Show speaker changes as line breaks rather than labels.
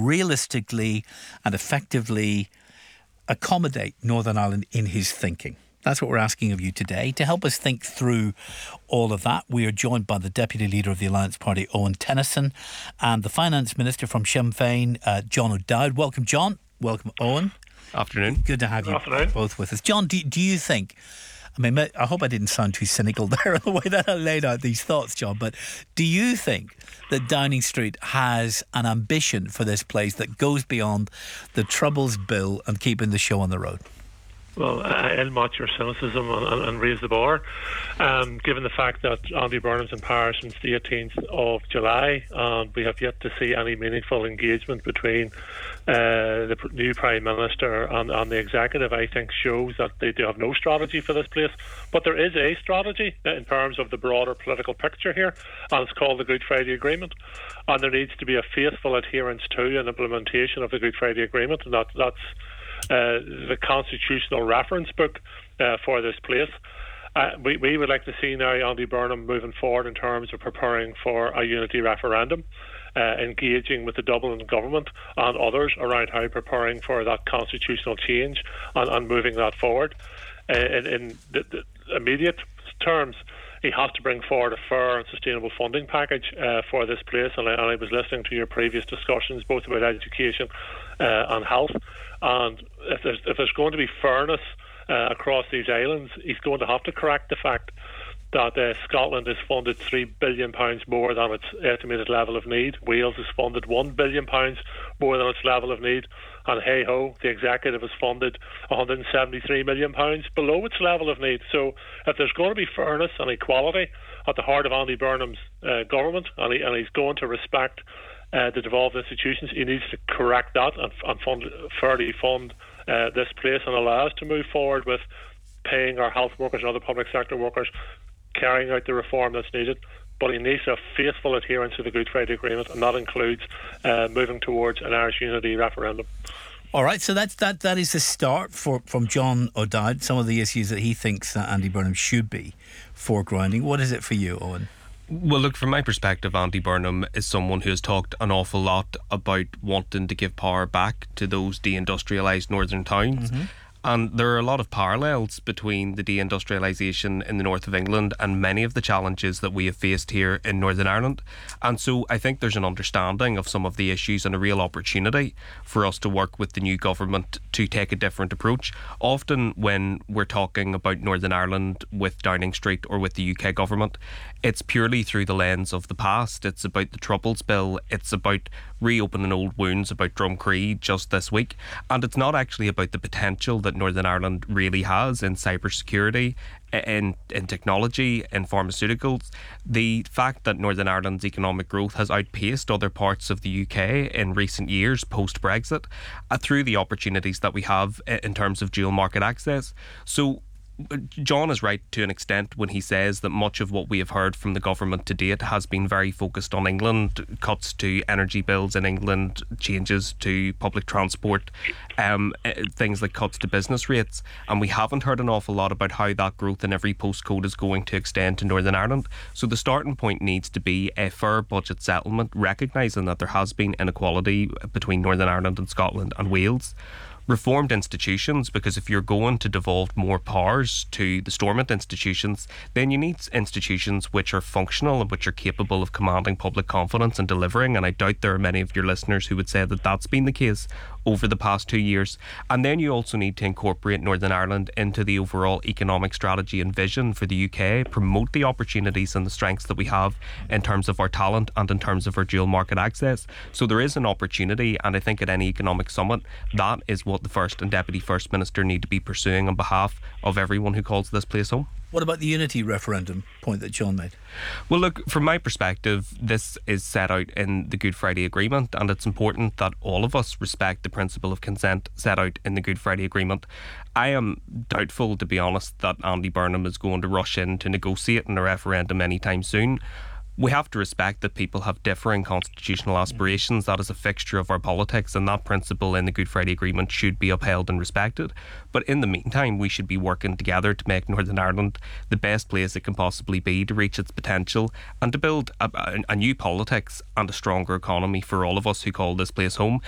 realistically and effectively accommodate Northern Ireland in his thinking? That's what we're asking of you today. To help us think through all of that, we are joined by the Deputy Leader of the Alliance Party, Owen Tennyson, and the Finance Minister from Sinn Féin, John O'Dowd. Welcome, John. Welcome, Owen.
Afternoon.
Good to have you both with us. John, do you think, I hope I didn't sound too cynical there in the way that I laid out these thoughts, John, but do you think that Downing Street has an ambition for this place that goes beyond the Troubles bill and keeping the show on the road?
Well, I'll match your cynicism and raise the bar. Given the fact that Andy Burnham's in Paris since the 18th of July, and we have yet to see any meaningful engagement between the new Prime Minister and the Executive, I think shows that they do have no strategy for this place. But there is a strategy in terms of the broader political picture here, and it's called the Good Friday Agreement. And there needs to be a faithful adherence to and implementation of the Good Friday Agreement, and that's the constitutional reference book for this place. We would like to see now Andy Burnham moving forward in terms of preparing for a unity referendum, engaging with the Dublin government and others around how preparing for that constitutional change and moving that forward. In the immediate terms, he has to bring forward a fair and sustainable funding package for this place. And I was listening to your previous discussions, both about education and health. And if there's going to be fairness across these islands, he's going to have to correct the fact that Scotland is funded £3 billion more than its estimated level of need. Wales is funded £1 billion more than its level of need. And hey-ho, the Executive is funded £173 million below its level of need. So if there's going to be fairness and equality at the heart of Andy Burnham's government, and he's going to respect the devolved institutions, he needs to correct that and fairly fund this place and allow us to move forward with paying our health workers and other public sector workers, carrying out the reform that's needed. But he needs a faithful adherence to the Good Friday Agreement, and that includes moving towards an Irish unity referendum.
All right, so that is the start from John O'Dowd, some of the issues that he thinks that Andy Burnham should be foregrounding. What is it for you, Owen?
Well, look, from my perspective, Andy Burnham is someone who has talked an awful lot about wanting to give power back to those deindustrialised northern towns. Mm-hmm. And there are a lot of parallels between the deindustrialisation in the north of England and many of the challenges that we have faced here in Northern Ireland. And so I think there's an understanding of some of the issues and a real opportunity for us to work with the new government to take a different approach. Often when we're talking about Northern Ireland with Downing Street or with the UK government, it's purely through the lens of the past. It's about the Troubles bill. It's about reopening old wounds about Drumcree just this week. And it's not actually about the potential that Northern Ireland really has in cybersecurity, in technology, in pharmaceuticals. The fact that Northern Ireland's economic growth has outpaced other parts of the UK in recent years post-Brexit through the opportunities that we have in terms of dual market access. So John is right to an extent when he says that much of what we have heard from the government to date has been very focused on England, cuts to energy bills in England, changes to public transport, things like cuts to business rates, and we haven't heard an awful lot about how that growth in every postcode is going to extend to Northern Ireland. So the starting point needs to be a fair budget settlement, recognising that there has been inequality between Northern Ireland and Scotland and Wales. Reformed institutions, because if you're going to devolve more powers to the Stormont institutions, then you need institutions which are functional and which are capable of commanding public confidence and delivering. And I doubt there are many of your listeners who would say that that's been the case over the past 2 years. And then you also need to incorporate Northern Ireland into the overall economic strategy and vision for the UK, promote the opportunities and the strengths that we have in terms of our talent and in terms of our dual market access. So there is an opportunity, and I think at any economic summit, that is what the First and Deputy First Minister need to be pursuing on behalf of everyone who calls this place home.
What about the unity referendum point that John made?
Well, look, from my perspective, this is set out in the Good Friday Agreement, and it's important that all of us respect the principle of consent set out in the Good Friday Agreement. I am doubtful, to be honest, that Andy Burnham is going to rush in to negotiate in a referendum anytime soon. We have to respect that people have differing constitutional aspirations. That is a fixture of our politics, and that principle in the Good Friday Agreement should be upheld and respected. But in the meantime, we should be working together to make Northern Ireland the best place it can possibly be to reach its potential and to build a new politics and a stronger economy for all of us who call this place home.